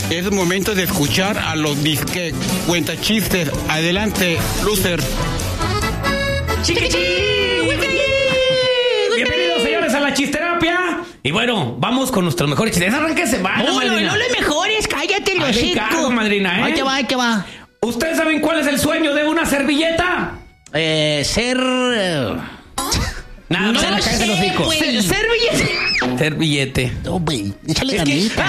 Es momento de escuchar a los disque cuentachistes. Adelante, loser. Bienvenidos, señores, a la chisterapia. Y bueno, vamos con nuestros mejores chistes. Arránquese, va, madrina. No los mejores, cállate los hocico. Madrina, Ahí te va. ¿Ustedes saben cuál es el sueño de una servilleta? Ser... Nada, no se la cae de los hocico. Ser billete. Ser billete. No, güey, échale ganita.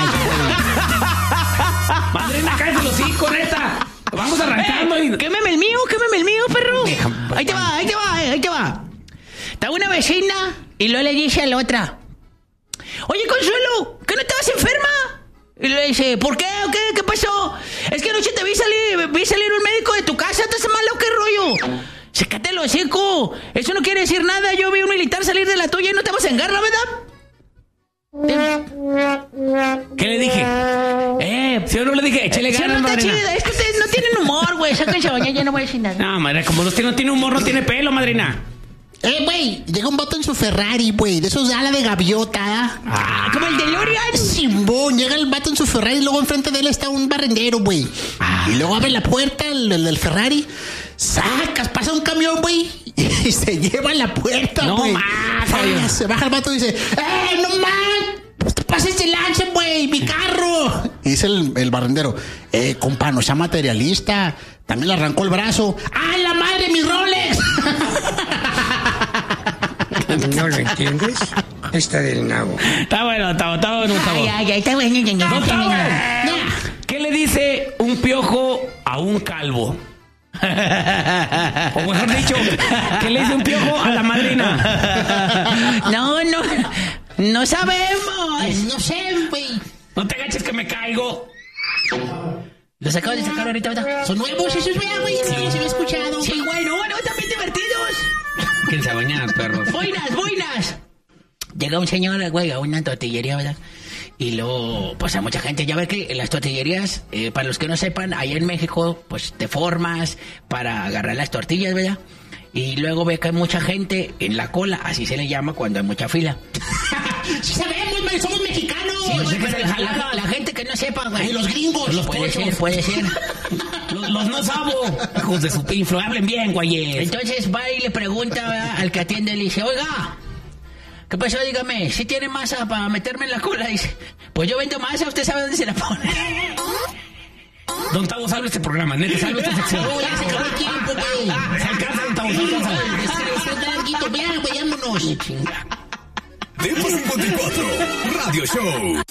Madrina, cae de los hocico, neta. Vamos arrancando. Quémeme el mío, perro. Ahí te va. Está una vecina y luego le dice a la otra: oye, Consuelo, ¿que no estabas enferma? Y le dice: ¿por qué? ¿O qué? ¿Qué pasó? Es que anoche te vi salir un médico de tu casa. ¿Estás malo o qué rollo? Sécate el hocico. Eso no quiere decir nada. Yo vi un militar salir de la tuya y no te vas a engarrar, ¿verdad? ¿Qué le dije? Si yo no le dije, échale ganas, madrina. Es que ustedes no tienen humor, güey. Sáquense a bañar, ya no voy a decir nada. No, madre, como no tiene humor, no tiene pelo, madrina. Güey, llega un vato en su Ferrari, güey, de esos ala de gaviota. Como el DeLorean. Simbón, llega el vato en su Ferrari y luego enfrente de él está un barrendero, güey. Y luego abre la puerta, el del Ferrari, pasa un camión, güey, y se lleva la puerta, güey. Se baja el vato y dice: no man, pues te pases de lanza, güey, mi carro. Y dice el barrendero: compa, no sea materialista, también le arrancó el brazo. ¡Ah, la madre, mi Rolex! ¿No lo entiendes? Está del nabo. Está bueno. Está bueno. ¿Qué le dice un piojo a un calvo? O mejor dicho, ¿qué le dice un piojo a la madrina? No sabemos. No sé, güey. No te agaches que me caigo. Los acabo de sacar ahorita, ¿verdad? Son nuevos esos, güey. Sí, se me he escuchado. Sí, güey, no, también divertidos. Quédense a bañar, perros. Boinas. Llega un señor, güey, a una tortillería, ¿verdad? Y luego, pues a mucha gente, ya ves que en las tortillerías, para los que no sepan, allá en México, pues te formas para agarrar las tortillas, ¿verdad? Y luego ve que hay mucha gente en la cola, así se le llama cuando hay mucha fila. Sí sabemos, güey, somos mexicanos. Sí, güey, pero la gente que no sepa, güey. Y los gringos. Puede ser. Los no sabo. Hijos de su pinflo, hablen bien, güeyes. Entonces va y le pregunta, ¿verdad?, al que atiende, le dice: oiga, ¿qué pasó? Dígame, ¿sí tiene masa para meterme en la cola? Dice: pues yo vendo masa, ¿usted sabe dónde se la pone? Don Tavo, salve este programa, neta, salve esta sección. Ya se acabó el tiempo, güey. Se alcanza, Don Tavo, se alcanza. Está larguito, ya, güey, vámonos. Tiempo 54, Radio Show.